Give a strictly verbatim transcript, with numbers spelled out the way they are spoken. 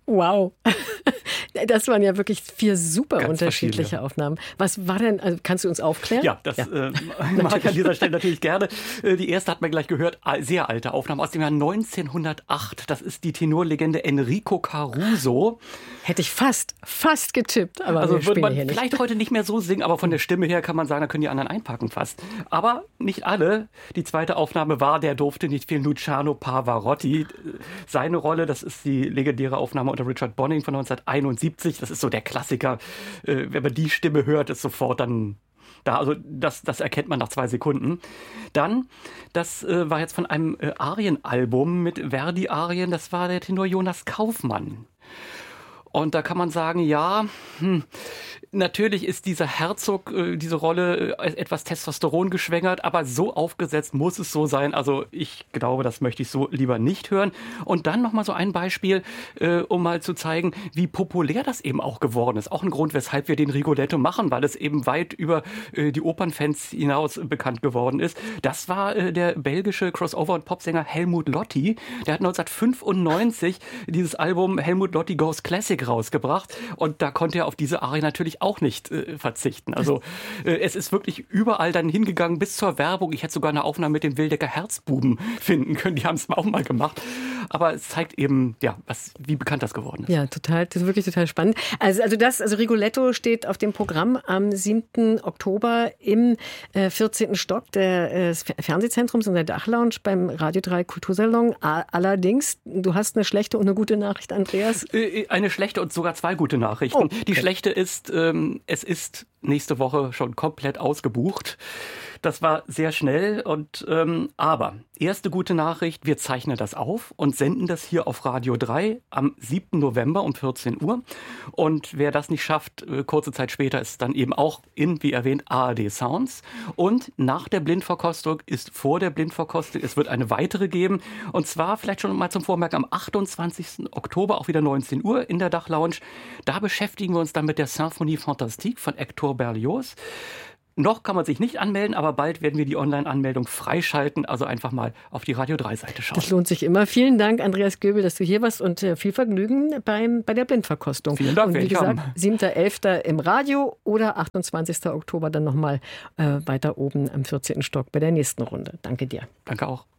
Wow. Das waren ja wirklich vier super Ganz unterschiedliche Aufnahmen. Was war denn, also kannst du uns aufklären? Ja, das ja. Äh, mag ich an dieser Stelle natürlich gerne. Die erste hat man gleich gehört, sehr alte Aufnahme aus dem Jahr neunzehnhundertacht. Das ist die Tenorlegende Enrico Caruso. Hätte ich fast, fast getippt, aber also wir würde man hier vielleicht nicht. heute nicht mehr so singen, aber von der Stimme her kann man sagen, da können die anderen einpacken fast. Aber nicht alle. Die zweite Aufnahme war, der durfte nicht fehlen, Luciano Pavarotti. Seine Rolle, das ist die legendäre Aufnahme unter Richard Bonning von neunzehnhunderteinundsiebzig. Das ist so der Klassiker. Äh, wenn man die Stimme hört, ist sofort dann da. Also das, das erkennt man nach zwei Sekunden. Dann, das äh, war jetzt von einem äh, Arienalbum mit Verdi-Arien. Das war der Tenor Jonas Kaufmann. Und da kann man sagen, ja, hm, natürlich ist dieser Herzog, äh, diese Rolle äh, etwas Testosteron geschwängert, aber so aufgesetzt muss es so sein. Also ich glaube, das möchte ich so lieber nicht hören. Und dann nochmal so ein Beispiel, äh, um mal zu zeigen, wie populär das eben auch geworden ist. Auch ein Grund, weshalb wir den Rigoletto machen, weil es eben weit über äh, die Opernfans hinaus bekannt geworden ist. Das war äh, der belgische Crossover- und Popsänger Helmut Lotti. Der hat neunzehnhundertfünfundneunzig dieses Album Helmut Lotti Goes Classic rausgebracht und da konnte er auf diese Arie natürlich auch nicht äh, verzichten. Also äh, es ist wirklich überall dann hingegangen bis zur Werbung. Ich hätte sogar eine Aufnahme mit den Wildecker Herzbuben finden können. Die haben es auch mal gemacht. Aber es zeigt eben, ja, was, wie bekannt das geworden ist. Ja, total, das ist wirklich total spannend. Also, also das, also Rigoletto steht auf dem Programm am siebten Oktober im äh, vierzehnten Stock des äh, Fernsehzentrums in der Dachlounge beim Radio drei Kultursalon. Allerdings, du hast eine schlechte und eine gute Nachricht, Andreas. Äh, eine schlechte und sogar zwei gute Nachrichten. Oh, okay. Die schlechte ist, ähm, es ist nächste Woche schon komplett ausgebucht. Das war sehr schnell und ähm, aber erste gute Nachricht, wir zeichnen das auf und senden das hier auf Radio drei am siebten November um vierzehn Uhr. Und wer das nicht schafft, äh, kurze Zeit später ist dann eben auch in, wie erwähnt, A R D Sounds. Und nach der Blindverkostung ist vor der Blindverkostung, es wird eine weitere geben. Und zwar vielleicht schon mal zum Vormerken am achtundzwanzigsten Oktober, auch wieder neunzehn Uhr in der Dachlounge. Da beschäftigen wir uns dann mit der Symphonie Fantastique von Hector Berlioz. Noch kann man sich nicht anmelden, aber bald werden wir die Online-Anmeldung freischalten. Also einfach mal auf die Radio drei Seite schauen. Das lohnt sich immer. Vielen Dank, Andreas Göbel, dass du hier warst und viel Vergnügen beim, bei der Blindverkostung. Vielen Dank, und wie gesagt, siebter elfter im Radio oder achtundzwanzigsten Oktober dann nochmal äh, weiter oben am vierzehnten Stock bei der nächsten Runde. Danke dir. Danke auch.